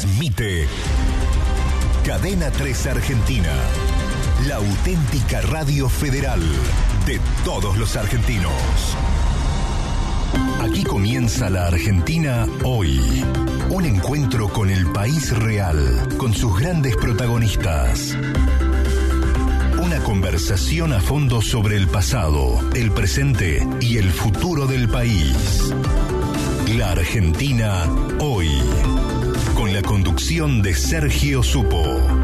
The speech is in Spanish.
Transmite Cadena 3 Argentina, la auténtica radio federal de todos los argentinos. Aquí comienza la Argentina hoy. Un encuentro con el país real, con sus grandes protagonistas. Una conversación a fondo sobre el pasado, el presente y el futuro del país. La Argentina hoy. Con la conducción de Sergio Supo.